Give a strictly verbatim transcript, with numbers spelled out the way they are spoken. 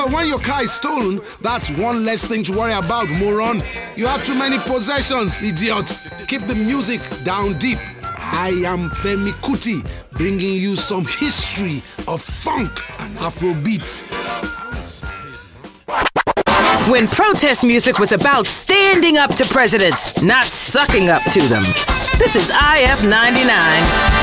When your car is stolen, that's one less thing to worry about, moron. You have too many possessions, idiot. Keep the music down deep. I am Femi Kuti, bringing you some history of funk and Afrobeat. When protest music was about standing up to presidents, not sucking up to them. This is I F ninety-nine.